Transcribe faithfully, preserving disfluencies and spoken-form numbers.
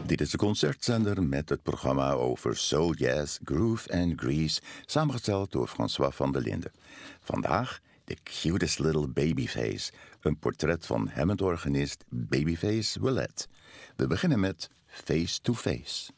Dit is de concertzender met het programma over soul, jazz, groove en grease, samengesteld door François van der Linden. Vandaag The Cutest Little Babyface, een portret van Hammond-organist Babyface Willette. We beginnen met Face to Face.